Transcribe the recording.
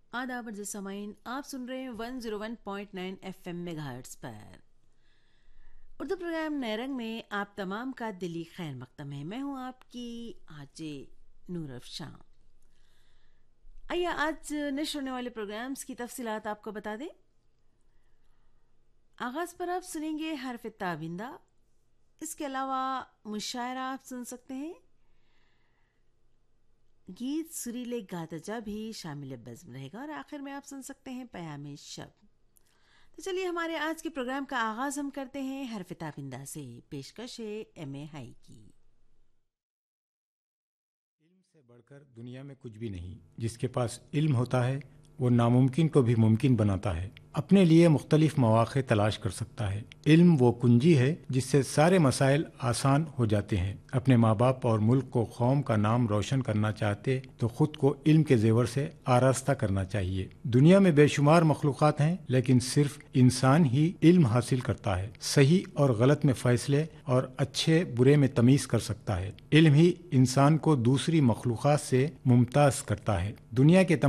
आदाब अर्ज़ समाइन, आप सुन रहे हैं 101.9 FM मेगाहर्ट्ज़ पर उर्दू प्रोग्राम नैरंग में आप तमाम का दिली खैर मकदम है। मैं हूं आपकी आजे नूर अफशां। आइए आज नश्र होने वाले प्रोग्राम्स की तफसीलात आपको बता दें। आगाज़ पर आप सुनेंगे हरफ ताबिंदा, इसके अलावा मुशायरा आप सुन सकते हैं, गीत सुरीले गादजा भी शामिल बज़्म रहेगा और आखिर में आप सुन सकते हैं पयामे शब। तो चलिए हमारे आज के प्रोग्राम का आगाज़ हम करते हैं हरफ ताबिंदा से। पेशकश है एम.ए. हाई की। इल्म से बढ़कर दुनिया में कुछ भी नहीं। जिसके पास इल्म होता है वो नामुमकिन को भी मुमकिन बनाता है, अपने लिए मुख्तलिफ मौक़े तलाश कर सकता है। इल्म वो कुंजी है जिससे सारे मसाइल आसान हो जाते हैं। अपने माँ बाप और मुल्क को कौम का नाम रोशन करना चाहते तो खुद को इल्म के जेवर से आरास्ता करना चाहिए। दुनिया में बेशुमार मखलूक़ात हैं, लेकिन सिर्फ इंसान ही इल्म हासिल करता है। सही और गलत में फैसले और अच्छे बुरे में तमीज़ कर सकता है। इल्म ही इंसान को दूसरी मखलूक़ात से मुमताज़ करता है। दुनिया के